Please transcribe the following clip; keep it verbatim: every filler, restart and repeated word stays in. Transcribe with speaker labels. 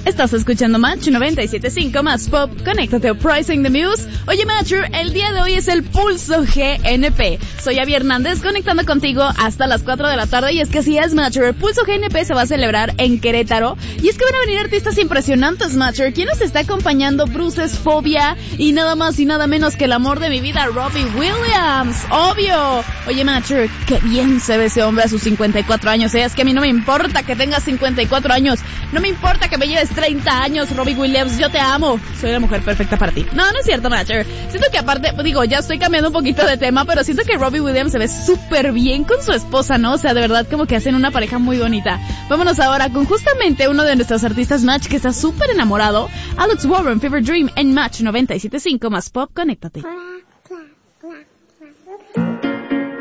Speaker 1: Estás escuchando Match noventa y siete punto cinco más Pop, conéctate a Pricing the Muse. Oye Matcher, el día de hoy es el Pulso G N P. Soy Abby Hernández conectando contigo hasta las cuatro de la tarde y es que así es Matcher. El Pulso G N P se va a celebrar en Querétaro y es que van a venir artistas impresionantes Matcher. ¿Quién nos está acompañando? Bruces, Fobia y nada más y nada menos que el amor de mi vida, Robbie Williams. Obvio. Oye Matcher, qué bien se ve ese hombre a sus cincuenta y cuatro años. ¿eh? Es que a mí no me importa que tengas cincuenta y cuatro años. No me importa que me lleves treinta años, Robbie Williams, yo te amo. Soy la mujer perfecta para ti. No, no es cierto, Matcher. Siento que aparte, digo, ya estoy cambiando un poquito de tema, pero siento que Robbie Williams se ve súper bien con su esposa, ¿no? O sea, de verdad como que hacen una pareja muy bonita. Vámonos ahora con justamente uno de nuestros artistas Match que está súper enamorado, Alex Warren, Fever Dream, en Match noventa y siete punto cinco más Pop, conéctate.